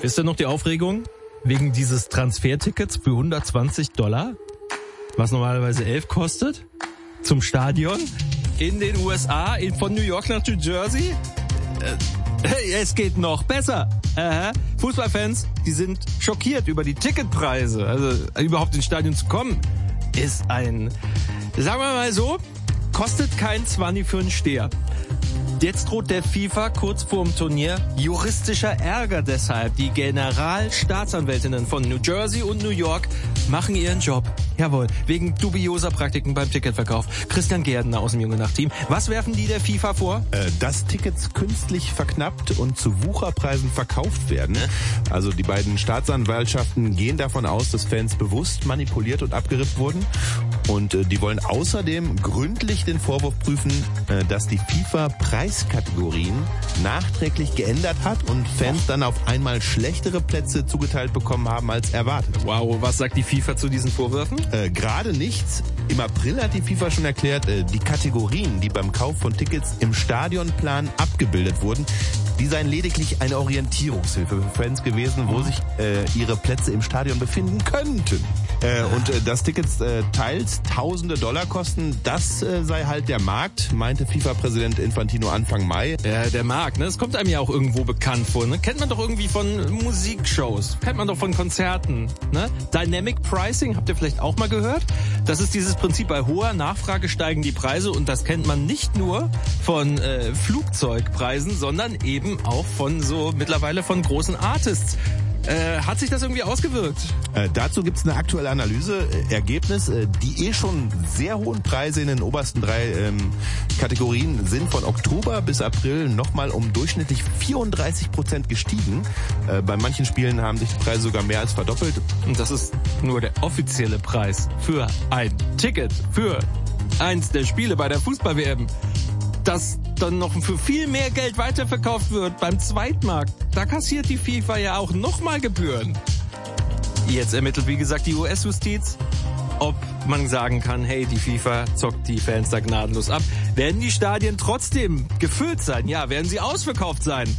Wisst ihr noch die Aufregung? Wegen dieses Transfertickets für $120, was normalerweise 11 kostet, zum Stadion in den USA, von New York nach New Jersey. Es geht noch besser. Fußballfans, die sind schockiert über die Ticketpreise. Also überhaupt ins Stadion zu kommen, ist sagen wir mal so, kostet kein 20 für einen Steher. Jetzt droht der FIFA kurz vorm Turnier juristischer Ärger deshalb. Die Generalstaatsanwältinnen von New Jersey und New York machen ihren Job. Jawohl, wegen dubioser Praktiken beim Ticketverkauf. Christian Gärtner aus dem Junge Nacht-Team. Was werfen die der FIFA vor? Dass Tickets künstlich verknappt und zu Wucherpreisen verkauft werden. Also die beiden Staatsanwaltschaften gehen davon aus, dass Fans bewusst manipuliert und abgerippt wurden. Und die wollen außerdem gründlich den Vorwurf prüfen, dass die FIFA Preiskategorien nachträglich geändert hat und Fans dann auf einmal schlechtere Plätze zugeteilt bekommen haben als erwartet. Wow, was sagt die FIFA zu diesen Vorwürfen? Gerade nichts. Im April hat die FIFA schon erklärt, die Kategorien, die beim Kauf von Tickets im Stadionplan abgebildet wurden, die seien lediglich eine Orientierungshilfe für Fans gewesen, wo sich ihre Plätze im Stadion befinden könnten. Und dass Tickets teils tausende $1,000 kosten, das sei halt der Markt, meinte FIFA-Präsident Infantino Anfang Mai. Ja, der Markt, ne? Das kommt einem ja auch irgendwo bekannt vor. Ne? Kennt man doch irgendwie von Musikshows, kennt man doch von Konzerten. Ne? Dynamic Pricing, habt ihr vielleicht auch mal gehört? Das ist dieses Prinzip, bei hoher Nachfrage steigen die Preise und das kennt man nicht nur von Flugzeugpreisen, sondern eben auch mittlerweile von großen Artists. Hat sich das irgendwie ausgewirkt? Dazu gibt's eine aktuelle Analyse. Ergebnis, die schon sehr hohen Preise in den obersten 3 Kategorien sind von Oktober bis April nochmal um durchschnittlich 34% gestiegen. Bei manchen Spielen haben sich die Preise sogar mehr als verdoppelt. Und das ist nur der offizielle Preis für ein Ticket für eins der Spiele bei der Fußball-WM. Das dann noch für viel mehr Geld weiterverkauft wird beim Zweitmarkt. Da kassiert die FIFA ja auch nochmal Gebühren. Jetzt ermittelt, wie gesagt, die US-Justiz, ob man sagen kann, hey, die FIFA zockt die Fans da gnadenlos ab. Werden die Stadien trotzdem gefüllt sein? Ja, werden sie ausverkauft sein?